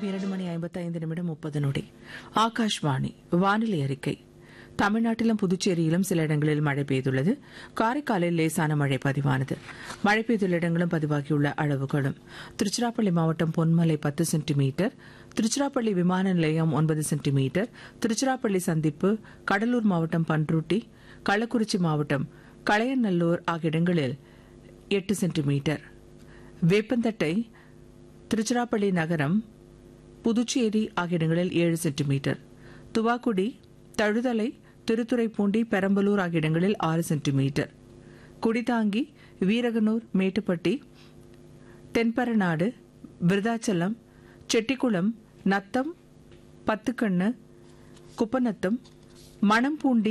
2:55 ஆகாஷ்வாணி வானிலை அறிக்கை. தமிழ்நாட்டிலும் புதுச்சேரியிலும் சில இடங்களில் மழை பெய்துள்ளது. காரைக்காலில் லேசான மழை பதிவானது. மழை பெய்துள்ள இடங்களும் பதிவாகியுள்ள அளவுகளும்: திருச்சிராப்பள்ளி மாவட்டம் பொன்மலை 10 சென்டிமீட்டர், திருச்சிராப்பள்ளி விமான நிலையம் 9 சென்டிமீட்டர், திருச்சிராப்பள்ளி சந்திப்பு, கடலூர் மாவட்டம் பன்ருட்டி, கள்ளக்குறிச்சி மாவட்டம் களையநல்லூர் ஆகிய இடங்களில் 8 சென்டிமீட்டர், வேப்பந்தட்டை, திருச்சிராப்பள்ளி நகரம், புதுச்சேரி ஆகிய இடங்களில் 7 சென்டிமீட்டர், துவாக்குடி, தழுதலை, திருத்துறைப்பூண்டி, பெரம்பலூர் ஆகிய இடங்களில் 6 சென்டிமீட்டர், குடிதாங்கி, வீரகனூர், மேட்டுப்பட்டி, தென்பரநாடு, விருதாச்சலம், செட்டிக்குளம், நத்தம், பத்துக்கண்ணு, குப்பநத்தம், மணம்பூண்டி,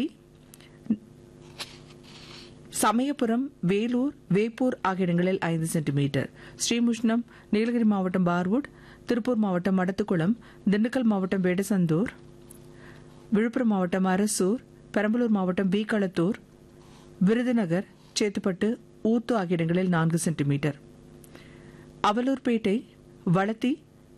சமயபுரம், வேலூர், வேப்பூர் ஆகிய இடங்களில் 5 சென்டிமீட்டர், ஸ்ரீமுஷ்ணம், நீலகிரி மாவட்டம் பார்வுட், திருப்பூர் மாவட்டம் மடத்துக்குளம், திண்டுக்கல் மாவட்டம் வேடசந்தூர், விழுப்புரம் மாவட்டம் அரசூர், பெரம்பலூர் மாவட்டம் பீக்களத்தூர், விருதுநகர், சேத்துப்பட்டு, ஊத்து ஆகிய இடங்களில் 4 சென்டிமீட்டர், அவலூர்பேட்டை, வளத்தி,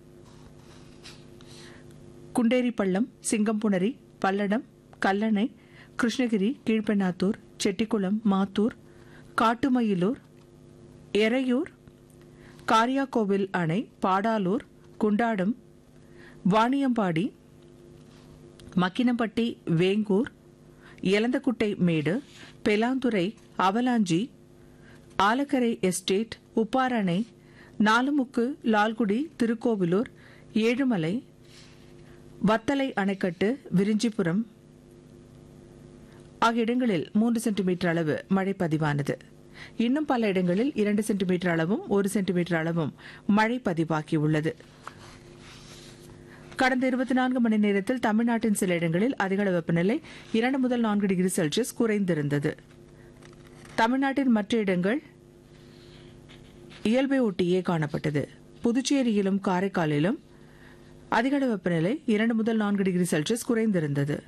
குண்டேரிப்பள்ளம், சிங்கம்புணரி, பல்லடம், கல்லணை, கிருஷ்ணகிரி, கீழ்பெண்ணாத்தூர், செட்டிக்குளம், மாத்தூர், காட்டுமயிலூர், எறையூர், காரியாக்கோவில் அணை, பாடாலூர், குண்டாடம், வாணியம்பாடி, மக்கினப்பட்டி, வேங்கூர், எலந்தக்குட்டை மேடு, பெலாந்துறை, அவலாஞ்சி, ஆலக்கரை எஸ்டேட், உப்பாரணை, நாலுமுக்கு, லால்குடி, திருக்கோவிலூர், ஏழுமலை, வத்தலை அணைக்கட்டு, விரிஞ்சிபுரம் ஆகிய இடங்களில் 3 சென்டிமீட்டர் அளவு மழை பதிவானது. இன்னும் பல இடங்களில் 2 சென்டிமீட்டர் அளவும் 1 சென்டிமீட்டர் அளவும் மழை பதிவாகியுள்ளது. கடந்த 24 மணி நேரத்தில் தமிழ்நாட்டின் சில இடங்களில் அதிகளவு வெப்பநிலை 2 முதல் 4 டிகிரி செல்சியஸ் குறைந்திருந்தது. தமிழ்நாட்டின் மற்ற இடங்கள் இயல்பை ஒட்டியே காணப்பட்டது. புதுச்சேரியிலும் காரைக்காலிலும் அதிகளவு வெப்பநிலை 2 முதல் 4 டிகிரி செல்சியஸ் குறைந்திருந்தது.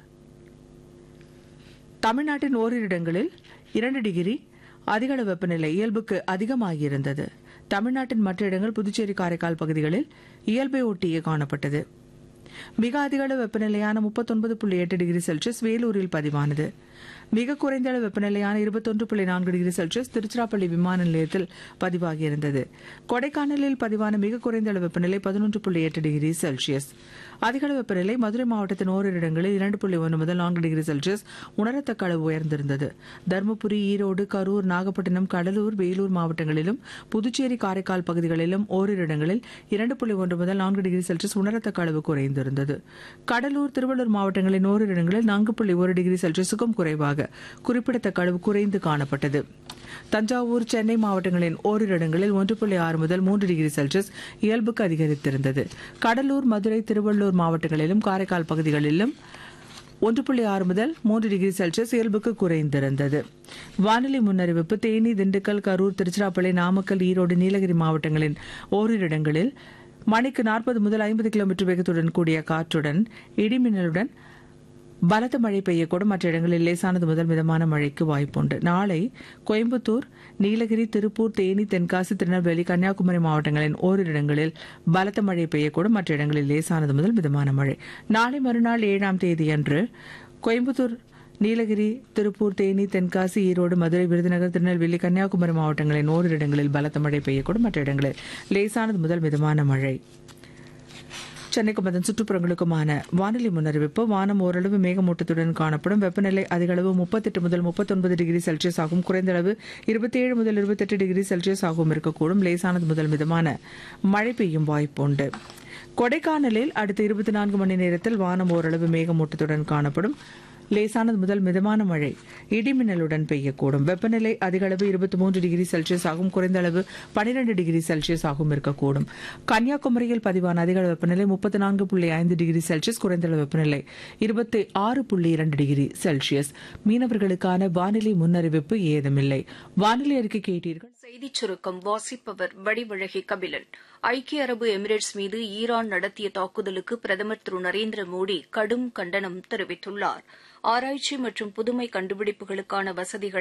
தமிழ்நாட்டின் ஓரிரு இடங்களில் 2 டிகிரி அதிகளவு வெப்பநிலை இயல்புக்கு அதிகமாகியிருந்தது. தமிழ்நாட்டின் மற்ற இடங்கள் புதுச்சேரி, காரைக்கால் பகுதிகளில் இயல்பை ஒட்டியே காணப்பட்டது. மிக அதிகளவு வெப்பநிலையான 39.8 டிகிரி செல்சியஸ் வேலூரில் பதிவானது. மிக குறைந்த அளவு வெப்பநிலையான 21.4 டிகிரி செல்சியஸ் திருச்சிராப்பள்ளி விமான நிலையத்தில் பதிவாகியிருந்தது. கொடைக்கானலில் பதிவான மிக குறைந்த அளவு வெப்பநிலை 11.8 டிகிரி செல்சியஸ். அதிகளவு வெப்பநிலை மதுரை மாவட்டத்தின் ஓரிரு இடங்களில் 2.1 முதல் 4 டிகிரி செல்சியஸ் உணரத்தக்க அளவு உயர்ந்திருந்தது. தருமபுரி, ஈரோடு, கரூர், நாகப்பட்டினம், கடலூர், வேலூர் மாவட்டங்களிலும் புதுச்சேரி, காரைக்கால் பகுதிகளிலும் ஓரிரு இடங்களில் 2.1 முதல் 4 டிகிரி செல்சியஸ் உணரத்தக்க அளவு குறைந்திருந்தது. கடலூர், திருவள்ளூர் மாவட்டங்களின் ஓரிரு இடங்களில் 4.1 டிகிரி செல்சியஸுக்கும் குறைவாக குறிப்பிடத்தக்க அளவு குறைந்து காணப்பட்டது. தஞ்சாவூர், சென்னை மாவட்டங்களின் ஓரிரு இடங்களில் 1.6 முதல் 3 டிகிரி செல்சியஸ் இயல்புக்கு அதிகரித்திருந்தது. கடலூர், மதுரை, திருவள்ளூர் மாவட்டங்களிலும் காரைக்கால் பகுதிகளிலும் 1.6 முதல் 3 டிகிரி செல்சியஸ் இயல்புக்கு குறைந்திருந்தது. வானிலை முன்னறிவிப்பு: தேனி, திண்டுக்கல், கரூர், திருச்சிராப்பள்ளி, நாமக்கல், ஈரோடு, நீலகிரி மாவட்டங்களின் ஓரிரு இடங்களில் மணிக்கு 40 முதல் 50 கிலோமீட்டர் வேகத்துடன் கூடிய காற்றுடன் இடிமின்னலுடன் பலத்த மழை பெய்யக்கூடும். மற்ற இடங்களில் லேசானது முதல் மிதமான மழைக்கு வாய்ப்புண்டு. நாளை கோயம்புத்தூர், நீலகிரி, திருப்பூர், தேனி, தென்காசி, திருநெல்வேலி, கன்னியாகுமரி மாவட்டங்களின் ஓரிரு இடங்களில் பலத்த மழை பெய்யக்கூடும். மற்ற இடங்களில் லேசானது முதல் மிதமான மழை. நாளை மறுநாள் 7ஆம் தேதியன்று கோயம்புத்தூர், நீலகிரி, திருப்பூர், தேனி, தென்காசி, ஈரோடு, மதுரை, விருதுநகர், திருநெல்வேலி, கன்னியாகுமரி மாவட்டங்களின் ஓரிரு இடங்களில் பலத்த மழை பெய்யக்கூடும். மற்ற இடங்களில் லேசானது முதல் மிதமான மழை. சென்னைக்கும் அதன் சுற்றுப்புறங்களுக்குமான வானிலை முன்னறிவிப்பு: வானம் ஓரளவு மேகமூட்டத்துடன் காணப்படும். வெப்பநிலை அதிகளவு 38 முதல் 39 டிகிரி செல்சியஸ் ஆகும். குறைந்த அளவு 27 முதல் 28 டிகிரி செல்சியஸ் ஆகவும் இருக்கக்கூடும். லேசானது முதல் மிதமான மழை பெய்யும் வாய்ப்புண்டு. கொடைக்கானலில் அடுத்த 24 மணி நேரத்தில் வானம் ஓரளவு மேகமூட்டத்துடன் காணப்படும். லேசானது முதல் மிதமான மழை இடிமின்னலுடன் பெய்யக்கூடும். வெப்பநிலை அதிகளவு 23 டிகிரி செல்சியஸ் ஆகும். குறைந்த அளவு 12 டிகிரி செல்சியஸ் ஆகவும் இருக்கக்கூடும். கன்னியாகுமரியில் பதிவான அதிகளவு வெப்பநிலை 34.5 டிகிரி செல்சியஸ். குறைந்த அளவு வெப்பநிலை 26.2 டிகிரி செல்சியஸ். மீனவர்களுக்கான வானிலை முன்னறிவிப்பு ஏதுமில்லை. வானிலை அறிக்கை கேட்டீர்கள். செய்திச் சுருக்கம் வாசிப்பவர் வடிவழகி கபிலன். ஐக்கிய அரபு எமிரேட்ஸ் மீது ஈரான் நடத்திய தாக்குதலுக்கு பிரதமர் திரு நரேந்திர மோடி கடும் கண்டனம் தெரிவித்துள்ளார். ஆராய்ச்சி மற்றும் புதுமை கண்டுபிடிப்புகளுக்கான வசதிகளை